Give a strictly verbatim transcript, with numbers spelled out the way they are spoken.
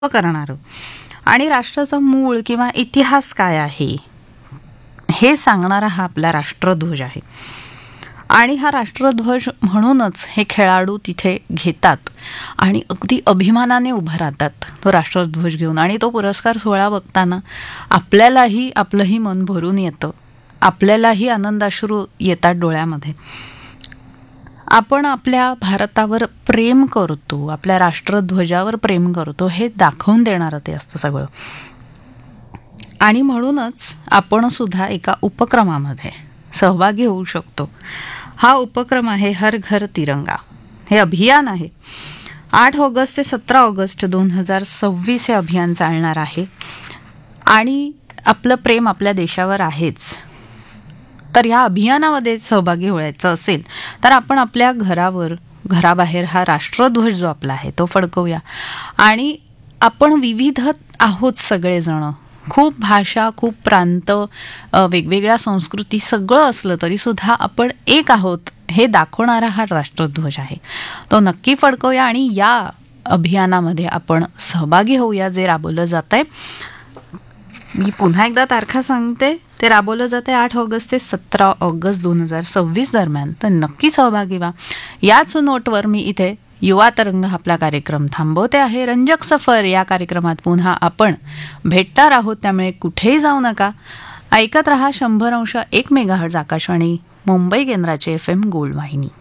करणारं आणि राष्ट्राचं मूळ किंवा इतिहास काय आहे हे सांगणारा हा आपला राष्ट्रध्वज आहे. आणि हा राष्ट्रध्वज म्हणूनच हे खेळाडू तिथे घेतात आणि अगदी अभिमानाने उभं राहतात तो राष्ट्रध्वज घेऊन. आणि तो पुरस्कार सोहळा बघताना आपल्यालाही आपलंही मन भरून येतं, आपल्यालाही आनंदाश्रू येतात डोळ्यामध्ये. आपण आपल्या भारतावर प्रेम करतो, आपल्या राष्ट्रध्वजावर प्रेम करतो हे दाखवून देणारं ते असतं सगळं. आणि म्हणूनच आपण सुद्धा एका उपक्रमामध्ये सहभागी होऊ शकतो. हा उपक्रम आहे हर घर तिरंगा. हे अभियान आहे. आठ ऑगस्ट ते सतरा ऑगस्ट दोन हजार सव्वीस हे अभियान चालणार आहे. आणि आपलं प्रेम आपल्या देशावर आहेच. तर या अभियानामध्ये सहभागी व्हायचं असेल तर आपण आपल्या घरावर घराबाहेर हा राष्ट्रध्वज जो आपला आहे तो फडकवूया. आणि आपण विविध आहोत सगळेजण, खूप भाषा, खूप प्रांत, वेगवेगळ्या संस्कृती सगळं असलं तरी सुद्धा आपण एक आहोत हे दाखवणारा हा राष्ट्रध्वज आहे. तो नक्की फडकवूया आणि या अभियानामध्ये आपण सहभागी होऊया जे राबवलं जात आहे. मी पुन्हा एकदा तारखा सांगते. ते राबवलं जाते आठ ऑगस्ट ते सतरा ऑगस्ट दोन हजार सव्वीस दरम्यान. तर नक्की सहभागी व्हा. याच नोटवर मी इथे युवा तरंग आपला कार्यक्रम थांबवते आहे. रंजक सफर या कार्यक्रमात पुन्हा आपण भेटणार आहोत, त्यामुळे कुठेही जाऊ नका. ऐकत रहा शंभर अंश एक मेगाहर्ट्झ आकाशवाणी मुंबई केंद्राचे एफ एम गोल्ड वाहिनी.